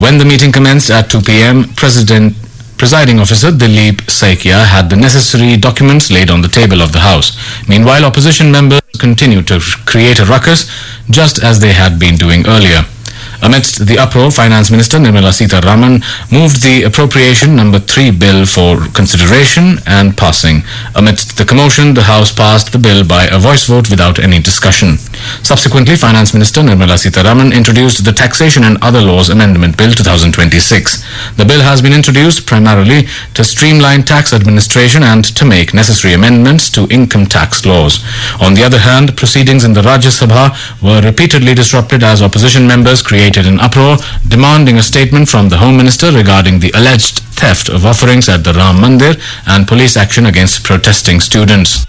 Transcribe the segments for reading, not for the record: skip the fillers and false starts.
When the meeting commenced at 2 p.m., Presiding Officer Dilip Saikia had the necessary documents laid on the table of the House. Meanwhile, opposition members continued to create a ruckus just as they had been doing earlier. Amidst the uproar, Finance Minister Nirmala Sitharaman moved the Appropriation Number 3 bill for consideration and passing. Amidst the commotion, the House passed the bill by a voice vote without any discussion. Subsequently, Finance Minister Nirmala Sitharaman introduced the Taxation and Other Laws Amendment Bill 2026. The bill has been introduced primarily to streamline tax administration and to make necessary amendments to income tax laws. On the other hand, proceedings in the Rajya Sabha were repeatedly disrupted as opposition members created an uproar demanding a statement from the Home Minister regarding the alleged theft of offerings at the Ram Mandir and police action against protesting students.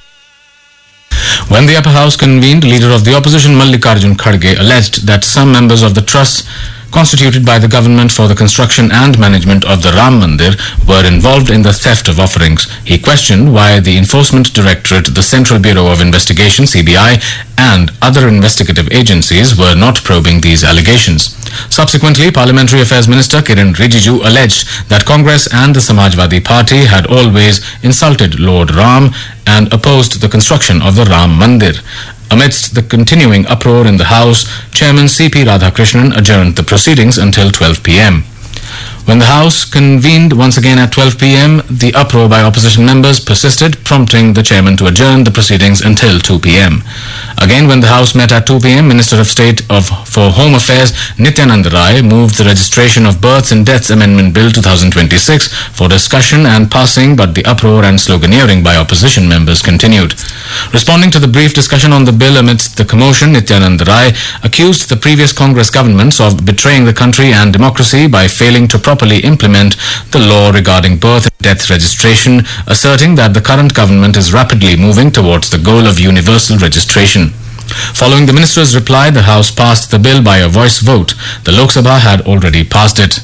When the upper house convened, leader of the opposition Mallikarjun Kharge alleged that some members of the trust constituted by the government for the construction and management of the Ram Mandir were involved in the theft of offerings. He questioned why the Enforcement Directorate, the Central Bureau of Investigation (CBI) and other investigative agencies were not probing these allegations. Subsequently, Parliamentary Affairs Minister Kiran Rijiju alleged that Congress and the Samajwadi Party had always insulted Lord Ram and opposed the construction of the Ram Mandir. Amidst the continuing uproar in the House, Chairman C.P. Radhakrishnan adjourned the proceedings until 12 p.m. When the House convened once again at 12 p.m., the uproar by opposition members persisted, prompting the chairman to adjourn the proceedings until 2 p.m. Again, when the House met at 2 p.m., Minister of State for Home Affairs Nityanand Rai moved the Registration of Births and Deaths Amendment Bill 2026 for discussion and passing, but the uproar and sloganeering by opposition members continued. Responding to the brief discussion on the bill amidst the commotion, Nityanand Rai accused the previous Congress governments of betraying the country and democracy by failing to properly implement the law regarding birth and death registration, asserting that the current government is rapidly moving towards the goal of universal registration. Following the minister's reply, the House passed the bill by a voice vote. The Lok Sabha had already passed it.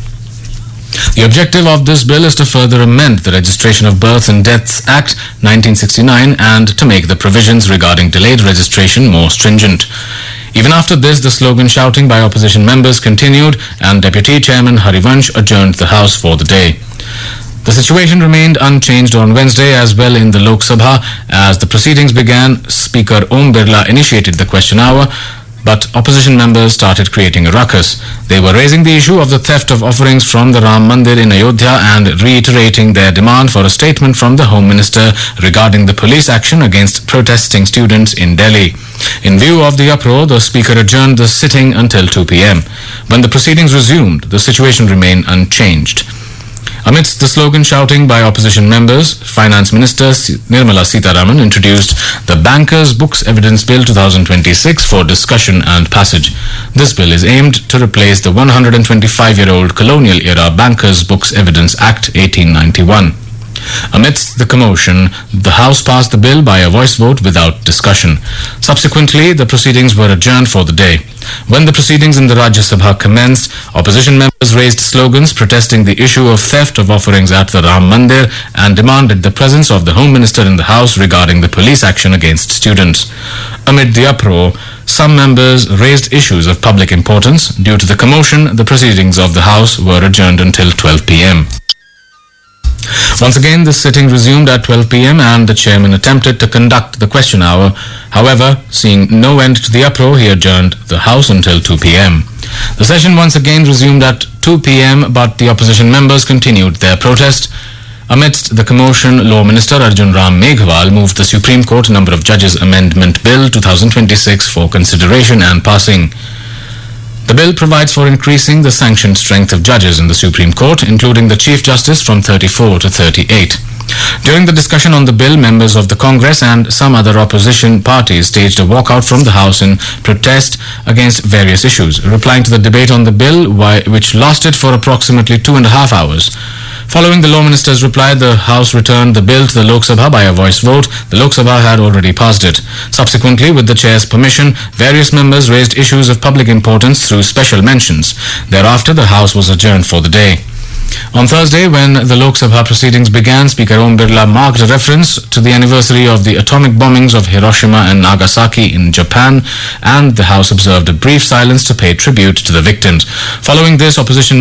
The objective of this bill is to further amend the Registration of Births and Deaths Act 1969 and to make the provisions regarding delayed registration more stringent. Even after this, the slogan shouting by opposition members continued and Deputy Chairman Harivansh adjourned the House for the day. The situation remained unchanged on Wednesday as well in the Lok Sabha. As the proceedings began, Speaker Om Birla initiated the question hour, but opposition members started creating a ruckus. They were raising the issue of the theft of offerings from the Ram Mandir in Ayodhya and reiterating their demand for a statement from the Home Minister regarding the police action against protesting students in Delhi. In view of the uproar, the Speaker adjourned the sitting until 2 p.m. When the proceedings resumed, the situation remained unchanged. Amidst the slogan shouting by opposition members, Finance Minister Nirmala Sitharaman introduced the Bankers' Books Evidence Bill 2026 for discussion and passage. This bill is aimed to replace the 125-year-old colonial-era Bankers' Books Evidence Act 1891. Amidst the commotion, the House passed the bill by a voice vote without discussion. Subsequently, the proceedings were adjourned for the day. When the proceedings in the Rajya Sabha commenced, opposition members raised slogans protesting the issue of theft of offerings at the Ram Mandir and demanded the presence of the Home Minister in the House regarding the police action against students. Amid the uproar, some members raised issues of public importance. Due to the commotion, the proceedings of the House were adjourned until 12 p.m. Once again, the sitting resumed at 12 p.m. and the chairman attempted to conduct the question hour. However, seeing no end to the uproar, he adjourned the House until 2 p.m. The session once again resumed at 2 p.m., but the opposition members continued their protest. Amidst the commotion, Law Minister Arjun Ram Meghwal moved the Supreme Court Number of Judges Amendment Bill 2026 for consideration and passing. The bill provides for increasing the sanctioned strength of judges in the Supreme Court, including the Chief Justice from 34 to 38. During the discussion on the bill, members of the Congress and some other opposition parties staged a walkout from the House in protest against various issues. Replying to the debate on the bill, which lasted for approximately 2.5 hours, following the Law Minister's reply, the House returned the bill to the Lok Sabha by a voice vote. The Lok Sabha had already passed it. Subsequently, with the Chair's permission, various members raised issues of public importance through special mentions. Thereafter, the House was adjourned for the day. On Thursday, when the Lok Sabha proceedings began, Speaker Om Birla marked a reference to the anniversary of the atomic bombings of Hiroshima and Nagasaki in Japan, and the House observed a brief silence to pay tribute to the victims. Following this, opposition